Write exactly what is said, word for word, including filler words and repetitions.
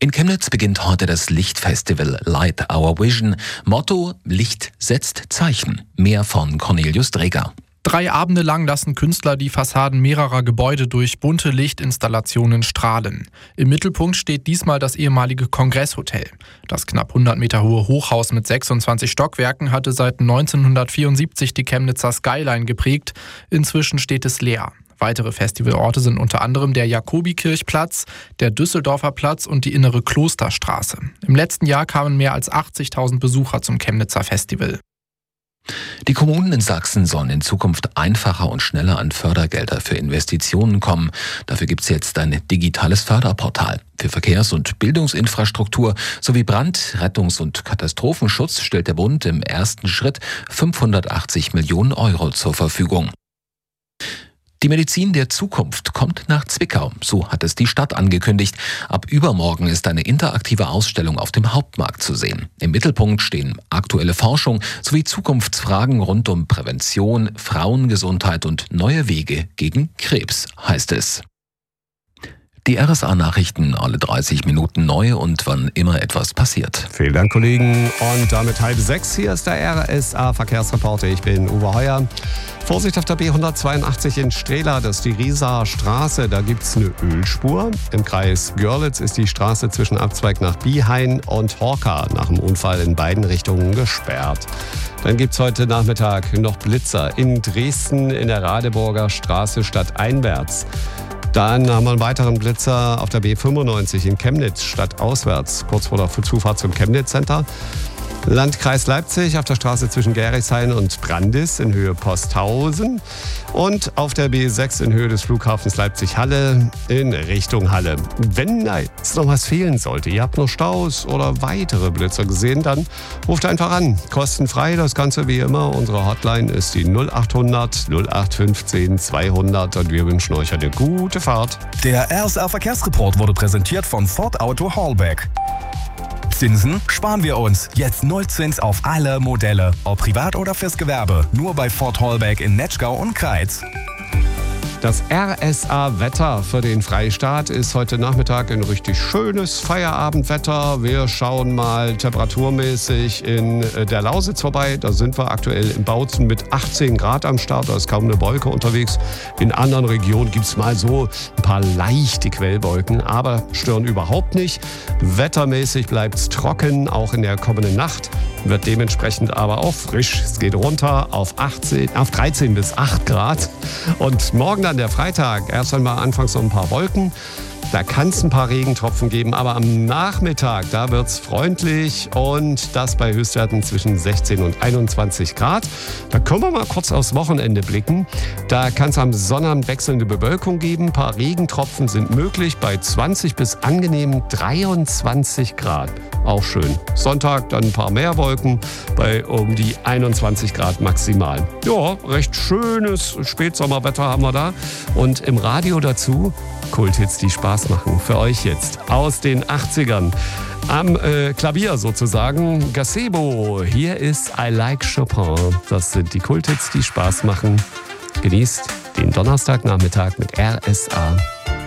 In Chemnitz beginnt heute das Lichtfestival Light Our Vision. Motto: Licht setzt Zeichen. Mehr von Cornelius Dreger. Drei Abende lang lassen Künstler die Fassaden mehrerer Gebäude durch bunte Lichtinstallationen strahlen. Im Mittelpunkt steht diesmal das ehemalige Kongresshotel. Das knapp hundert Meter hohe Hochhaus mit sechsundzwanzig Stockwerken hatte seit neunzehnhundertvierundsiebzig die Chemnitzer Skyline geprägt. Inzwischen steht es leer. Weitere Festivalorte sind unter anderem der Jakobikirchplatz, der Düsseldorfer Platz und die innere Klosterstraße. Im letzten Jahr kamen mehr als achtzigtausend Besucher zum Chemnitzer Festival. Die Kommunen in Sachsen sollen in Zukunft einfacher und schneller an Fördergelder für Investitionen kommen. Dafür gibt es jetzt ein digitales Förderportal. Für Verkehrs- und Bildungsinfrastruktur sowie Brand-, Rettungs- und Katastrophenschutz stellt der Bund im ersten Schritt fünfhundertachtzig Millionen Euro zur Verfügung. Die Medizin der Zukunft kommt nach Zwickau, so hat es die Stadt angekündigt. Ab übermorgen ist eine interaktive Ausstellung auf dem Hauptmarkt zu sehen. Im Mittelpunkt stehen aktuelle Forschung sowie Zukunftsfragen rund um Prävention, Frauengesundheit und neue Wege gegen Krebs, heißt es. Die R S A-Nachrichten alle dreißig Minuten neu und wann immer etwas passiert. Vielen Dank, Kollegen. Und damit halb sechs. Hier ist der R S A-Verkehrsreporter. Ich bin Uwe Heuer. Vorsicht auf der B hundertzweiundachtzig in Strehla, das ist die Riesaer Straße. Da gibt es eine Ölspur. Im Kreis Görlitz ist die Straße zwischen Abzweig nach Biehain und Horka nach dem Unfall in beiden Richtungen gesperrt. Dann gibt es heute Nachmittag noch Blitzer in Dresden in der Radeburger Straße stadteinwärts. Dann haben wir einen weiteren Blitzer auf der B fünfundneunzig in Chemnitz stadtauswärts, kurz vor der Zufahrt zum Chemnitz Center. Landkreis Leipzig auf der Straße zwischen Gerichshain und Brandis in Höhe Posthausen und auf der B sechs in Höhe des Flughafens Leipzig-Halle in Richtung Halle. Wenn da jetzt noch was fehlen sollte, ihr habt noch Staus oder weitere Blitzer gesehen, dann ruft einfach an. Kostenfrei, das Ganze wie immer. Unsere Hotline ist die null achthundert null acht fünfzehn zweihundert und wir wünschen euch eine gute Fahrt. Der R S A-Verkehrsreport wurde präsentiert von Ford Auto Hallback. Zinsen sparen wir uns. Jetzt Nullzins auf alle Modelle. Ob privat oder fürs Gewerbe. Nur bei Ford Hallback in Netschgau und Kreiz. Das R S A-Wetter für den Freistaat ist heute Nachmittag ein richtig schönes Feierabendwetter. Wir schauen mal temperaturmäßig in der Lausitz vorbei. Da sind wir aktuell in Bautzen mit achtzehn Grad am Start. Da ist kaum eine Wolke unterwegs. In anderen Regionen gibt es mal so ein paar leichte Quellwolken, aber stören überhaupt nicht. Wettermäßig bleibt es trocken, auch in der kommenden Nacht. Wird dementsprechend aber auch frisch. Es geht runter auf, achtzehn, auf dreizehn bis acht Grad. Und morgen dann der Freitag. Erst einmal anfangs noch ein paar Wolken. Da kann es ein paar Regentropfen geben, aber am Nachmittag, da wird es freundlich und das bei Höchstwerten zwischen sechzehn und einundzwanzig Grad. Da können wir mal kurz aufs Wochenende blicken. Da kann es am Sonnabend wechselnde Bewölkung geben. Ein paar Regentropfen sind möglich bei zwanzig bis angenehmen dreiundzwanzig Grad. Auch schön. Sonntag dann ein paar mehr Wolken bei um die einundzwanzig Grad maximal. Ja, recht schönes Spätsommerwetter haben wir da. Und im Radio dazu Kulthits, die Spaß machen. Für euch jetzt aus den achtzigern. Am äh, Klavier sozusagen Gazebo. Hier ist I Like Chopin. Das sind die Kulthits, die Spaß machen. Genießt den Donnerstagnachmittag mit R S A.